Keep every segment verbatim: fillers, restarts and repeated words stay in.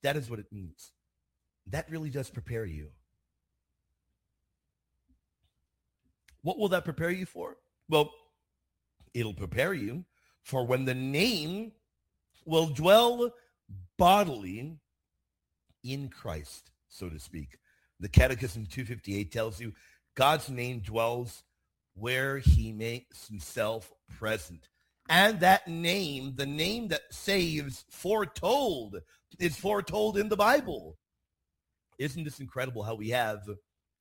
That is what it means. That really does prepare you. What will that prepare you for? Well, it'll prepare you for when the name will dwell bodily in Christ, so to speak. The Catechism two fifty-eight tells you God's name dwells where he makes himself present. And that name, the name that saves, foretold, is foretold in the Bible. Isn't this incredible how we have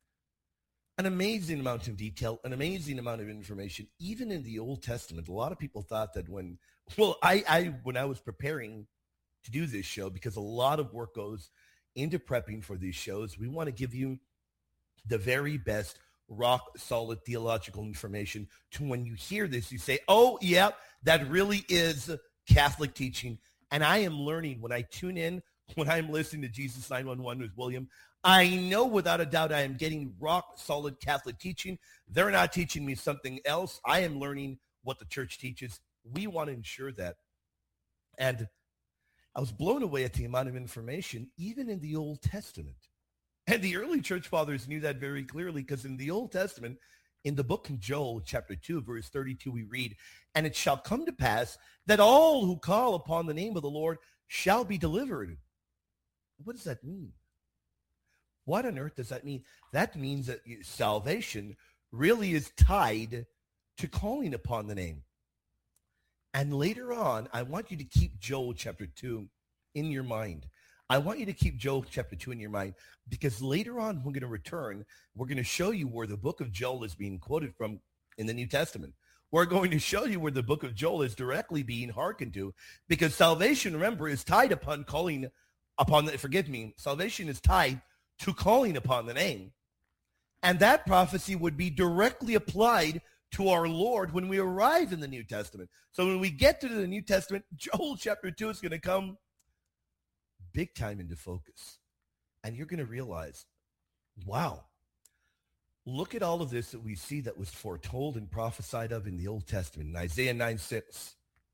an amazing amount of detail, an amazing amount of information, even in the Old Testament? A lot of people thought that when, well, I, I when I was preparing to do this show, because a lot of work goes into prepping for these shows, we want to give you the very best rock solid theological information to when you hear this, you say, oh, yeah, that really is Catholic teaching. And I am learning when I tune in, when I'm listening to Jesus nine one one with William, I know without a doubt I am getting rock solid Catholic teaching. They're not teaching me something else. I am learning what the church teaches. We want to ensure that. And I was blown away at the amount of information, even in the Old Testament. And the early church fathers knew that very clearly, because in the Old Testament, in the book of Joel, chapter two, verse thirty-two, we read, and it shall come to pass that all who call upon the name of the Lord shall be delivered. What does that mean? What on earth does that mean? That means that salvation really is tied to calling upon the name. And later on, I want you to keep Joel chapter two in your mind. I want you to keep Joel chapter two in your mind, because later on, we're going to return. We're going to show you where the book of Joel is being quoted from in the New Testament. We're going to show you where the book of Joel is directly being hearkened to, because salvation, remember, is tied upon calling upon the, forgive me, salvation is tied to calling upon the name. And that prophecy would be directly applied to our Lord when we arrive in the New Testament. So when we get to the New Testament, Joel chapter two is going to come big time into focus. And you're going to realize, wow, look at all of this that we see that was foretold and prophesied of in the Old Testament. In Isaiah nine six,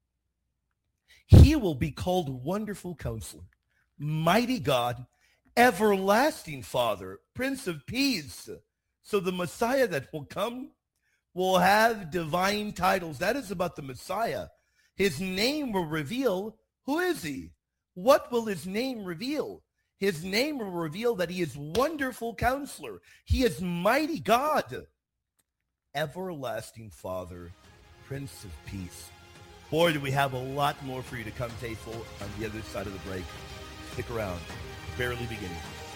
he will be called Wonderful Counselor, Mighty God, Everlasting Father, Prince of Peace. So the Messiah that will come will have divine titles. That is about the Messiah. His name will reveal, who is he? What will his name reveal? His name will reveal that he is Wonderful Counselor. He is Mighty God, Everlasting Father, Prince of Peace. Boy, do we have a lot more for you to come, faithful, on the other side of the break. Stick around. Barely beginning.